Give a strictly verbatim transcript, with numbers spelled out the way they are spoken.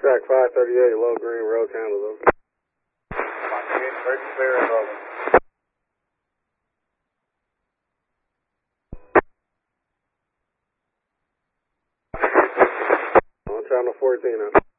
Track five thirty-eight, Low Green Road, Canada. five thirty-eight, very clear and over. On channel fourteen now.